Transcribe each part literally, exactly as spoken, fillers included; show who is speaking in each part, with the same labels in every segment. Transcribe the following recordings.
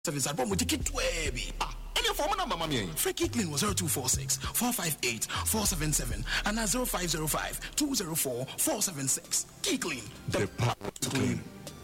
Speaker 1: Service at Bomu ticket Webby. Ah, and your phone number, Mammy. Free Clean was zero two four six four five eight four seven seven and now zero five zero five two zero four four seven six. Key Clean, the power to clean.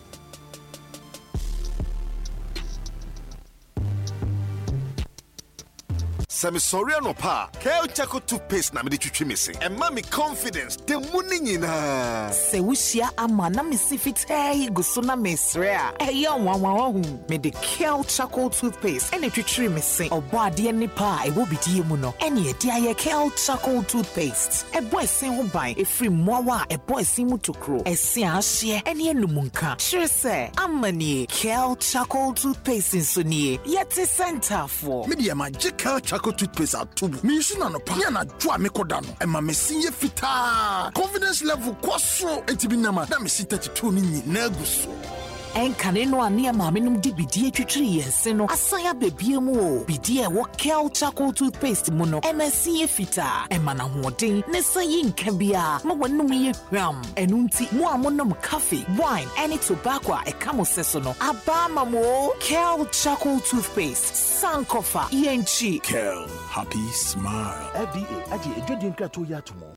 Speaker 2: Sami Soriano pa, Kale Chaco toothpaste na me de twitwi missing. And mommy confidence, the morning in her.
Speaker 3: Se wushia amana misi fitei gusuna mesrea. Eya wanwa hu me de Kale Chaco toothpaste and twitwi missing. Obo ade ni pa e wo bidie mu no. Ene e dia ye Kale Chaco toothpaste. E boy sin ho ban e free mowa e boy sin mu tokro. E si ahye ene enumunka. Sure say amani Kale Chaco toothpaste insuni. Yeti center for.
Speaker 1: Me de magical Chaco toothpaste at tubu. Me use na no pa. Ya na dwa me kodano. E ma me sinye fita. Confidence level kwaso etibinama. Na me si thirty-two ni nyina guso.
Speaker 3: Enkane no ane maame num di bidie twitwiri yense no asanya bebie mu o bidie wo Kale Chaco toothpaste mu no M S C fita e mana hoden ne sayi nka bia ma wonum ye hwam enunti mu amonom coffee wine any tobacco e kamo seso no aba mamo Kale Chaco toothpaste sankofa yenchi
Speaker 1: Kale happy smile
Speaker 4: F D A agi edwedin krato ya tomo.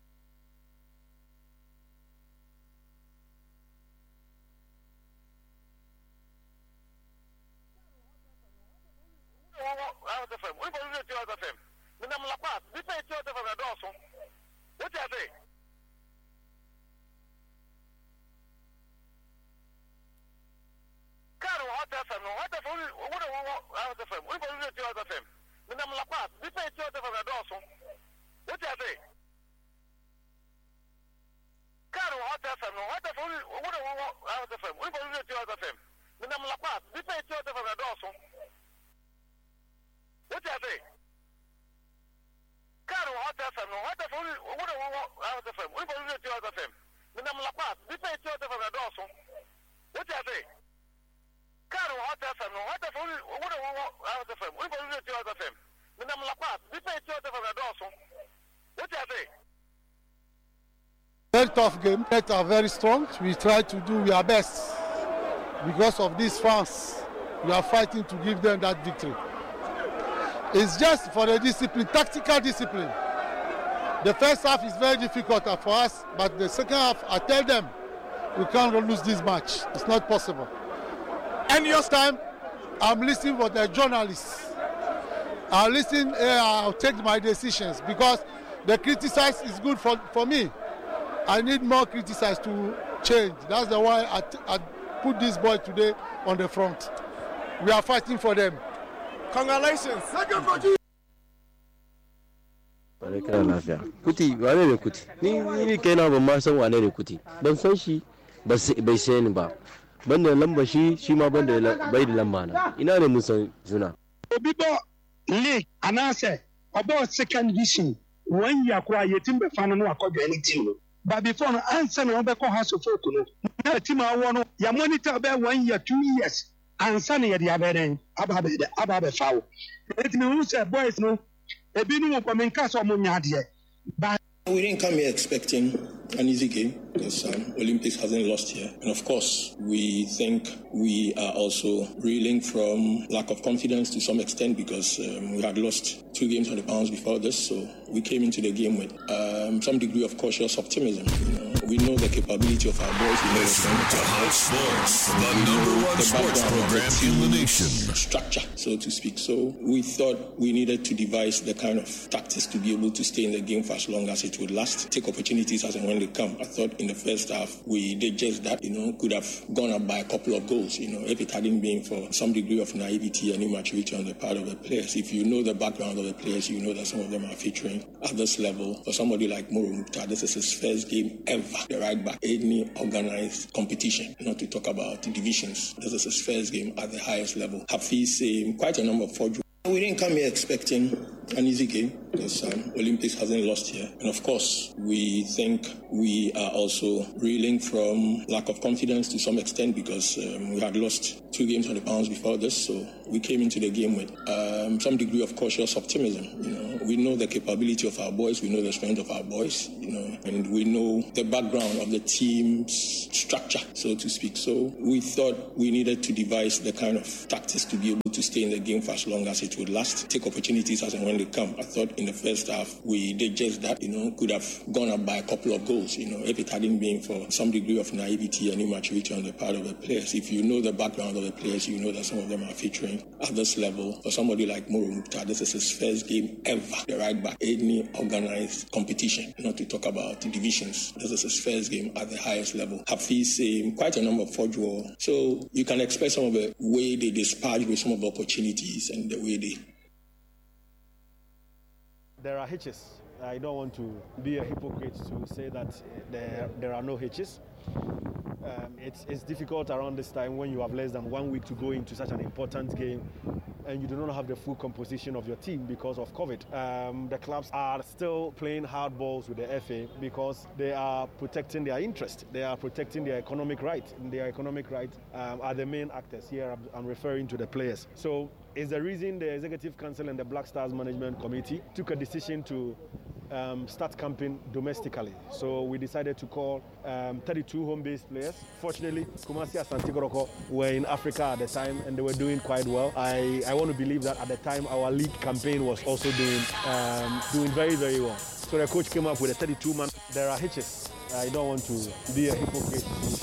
Speaker 5: Very tough game. They are very strong. We try to do our best. Because of these fans, we are fighting to give them that victory. It's just for the discipline, tactical discipline. The first half is very difficult for us, but the second half, I tell them, we can't lose this match. It's not possible. And this time, I'm listening for the journalists. I'll listen, uh, I'll take my decisions because the criticize is good for, for me. I need more criticize to change. That's the why I, t- I put this boy today on the front. We are fighting for them.
Speaker 2: Congratulations.
Speaker 6: Kuti wane ne kuti ni ni kaina ban ma san wane ne kuti ban san shi bai sai ni ba banda lamba shi shi ma banda bai da lamba na ina ne mun san juna
Speaker 7: obibo le anase obo second division one year kwa yetim be fan no akodo anything no but before no answer no be ko house of folk no na team awo no ya monitor be one year two years answer no ye dia be den aba be aba be fawo it me who say boys no ebi no ko men ka so mo nyade but
Speaker 8: we didn't come here expecting an easy game because um, Olympics hasn't lost here. And of course, we think we are also reeling from lack of confidence to some extent because um, we had lost two games on the bounce before this. So we came into the game with um, some degree of cautious optimism. You know, we know the capability of our boys.
Speaker 9: Listen to Hot Sports, the number one the sports program in the nation.
Speaker 8: Structure, so to speak. So we thought we needed to devise the kind of tactics to be able to stay in the game for as long as it would last, take opportunities as and when they come. I thought in the first half we did just that, you know, could have gone up by a couple of goals, you know, if it hadn't been for some degree of naivety and immaturity on the part of the players. If you know the background of the players, you know that some of them are featuring at this level. For somebody like Moro Mukta, this is his first game ever, the right back, any organized competition, not to talk about the divisions. This is his first game at the highest level. Hafiz, um, quite a number of forgeries. We didn't come here expecting an easy game because um, Olympics hasn't lost here. And of course, we think we are also reeling from lack of confidence to some extent because um, we had lost two games on the bounce before this. So we came into the game with um, some degree of cautious optimism. You know, we know the capability of our boys, we know the strength of our boys, you know, and we know the background of the team's structure, so to speak. So we thought we needed to devise the kind of tactics to be able to stay in the game for as long as it would last, take opportunities as and when they come. I thought in the first half we did just that, you know, could have gone up by a couple of goals, you know, if it hadn't been for some degree of naivety and immaturity on the part of the players. If you know the background of the players, you know that some of them are featuring at this level. For somebody like Moro Mukta, this is his first game ever, the right back, any organized competition, not to talk about the divisions. This is his first game at the highest level. Hafiz, um, quite a number of forgery. So you can expect some of the way they dispatch with some of the opportunities and the way they...
Speaker 10: There are hitches. I don't want to be a hypocrite to say that there, there are no hitches. Um, it's, it's difficult around this time when you have less than one week to go into such an important game and you do not have the full composition of your team because of COVID. Um, the clubs are still playing hard balls with the F A because they are protecting their interest. They are protecting their economic right. And their economic right um, are the main actors here. I'm, I'm referring to the players. So it's the reason the Executive Council and the Black Stars Management Committee took a decision to Um, start camping domestically. So we decided to call um, thirty-two home-based players. Fortunately, Kumasi Asante Kotoko were in Africa at the time and they were doing quite well. I, I want to believe that at the time our league campaign was also doing um, doing very, very well. So the coach came up with a thirty-two man. There are hitches. I don't want to be a hypocrite.